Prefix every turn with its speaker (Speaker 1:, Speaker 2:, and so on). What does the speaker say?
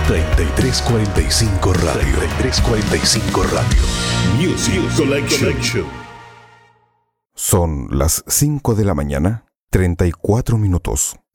Speaker 1: 3345 Radio. 3345 Radio.
Speaker 2: Music Collection.
Speaker 3: Son las 5 de la mañana, 34 minutos.